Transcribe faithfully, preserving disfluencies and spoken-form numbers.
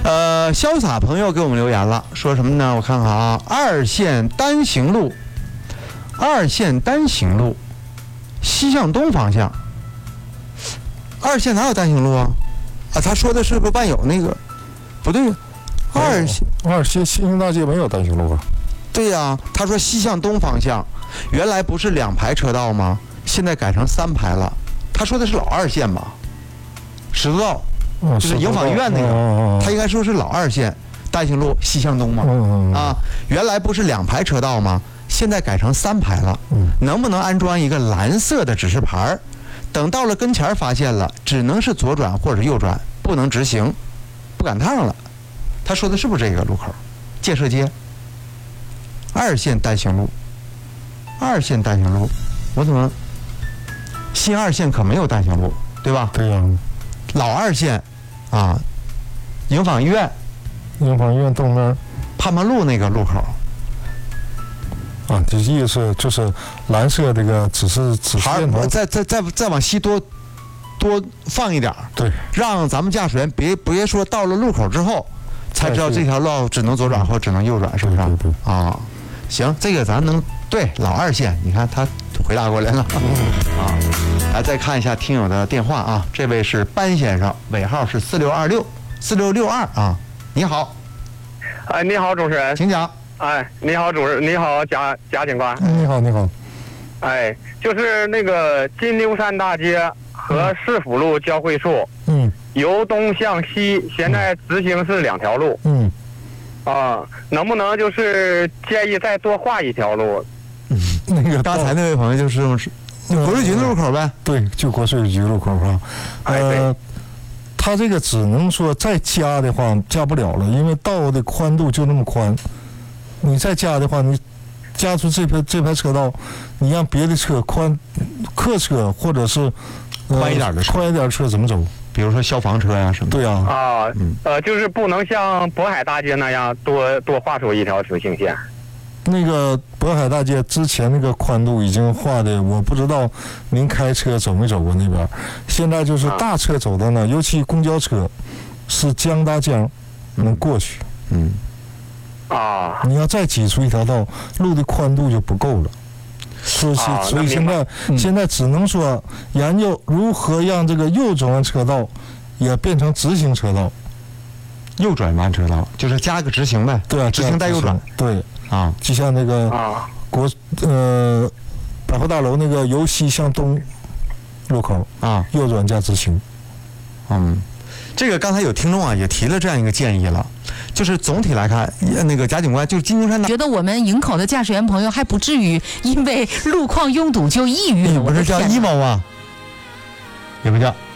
呃，潇洒朋友给我们留言了，说什么呢？我看看啊，二线单行路，二线单行路，西向东方向。二线哪有单行路啊？啊，他说的是不是万有那个？不对，二线二线新兴大街没有单行路啊？ 对呀、啊，他说西向东方向，原来不是两排车道吗？现在改成三排了。他说的是老二线吧？石头道， 嗯、 就是营坊医院那个， 嗯、 他应该说是老二线单行路西向东嘛。 嗯、 啊，原来不是两排车道吗？现在改成三排了。 嗯、 能不能安装一个蓝色的指示牌？等到了跟前发现了，只能是左转或者右转，不能直行，不赶趟了。他说的是不是这个路口？建设街二线单行路，二线单行路，我怎么新二线可没有单行路，对吧？ 对呀、啊， 老二线啊，营坊医院， 营坊医院东面盼盼路那个路口。 啊，这意思就是蓝色这个指示指示箭头， 再再再再往西多多放一点， 对， 让咱们驾驶员别别说到了路口之后才知道这条路只能左转或只能右转，是不是？ 对对对啊，行，这个咱能对老二线，你看他回答过来了、嗯、啊。来再看一下听友的电话啊，这位是班先生，尾号是四六二六四六六二啊，你好， 哎，你好，主持人， 请讲。 哎，你好，主持，你好，贾贾警官。 你好，你好。 哎，就是那个金牛山大街和市府路交汇处， 嗯， 由东向西，现在直行是两条路。 嗯。 啊，能不能就是建议再多画一条路？ 嗯，那个刚才那位朋友就是国税局的路口呗。 对，就国税局路口啊。 哎， 呃，他这个只能说再加的话加不了了，因为道的宽度就那么宽。你再加的话，你加出这排这排车道，你让别的车宽，客车或者是、 呃、宽一点的车， 宽一点车怎么走？ 比如说消防车呀、啊、什么？ 对呀、啊。 啊，嗯、呃，就是不能像渤海大街那样多多画出一条直行线。 那个渤海大街之前那个宽度已经画的，我不知道您开车走没走过那边。现在就是大车走的呢，尤其公交车是江搭江能过去。 嗯。 啊， 你要再挤出一条道，路的宽度就不够了，所以、啊、所以现在、嗯、现在只能说研究如何让这个右转弯车道也变成直行车道。 右转弯车道就是加个直行呗， 对啊， 直行带右转， 对啊， 就像那个国呃百货大楼那个由西向东路口啊， 右转加直行。 嗯，这个刚才有听众啊也提了这样一个建议了。就是总体来看，那个贾警官就是金牛山的， 觉得我们营口的驾驶员朋友还不至于因为路况拥堵就抑郁了。 你不是叫 emo 吗？也不叫。